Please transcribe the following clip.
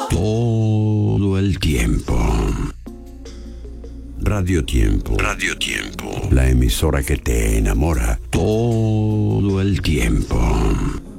Todo el tiempo. Radio Tiempo. Radio Tiempo. La emisora que te enamora todo el tiempo.